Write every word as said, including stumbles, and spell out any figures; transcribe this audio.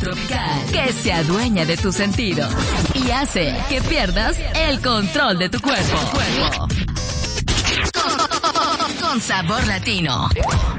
tropical que se adueña de tus sentidos y hace que pierdas el control de tu cuerpo. Con, con sabor latino.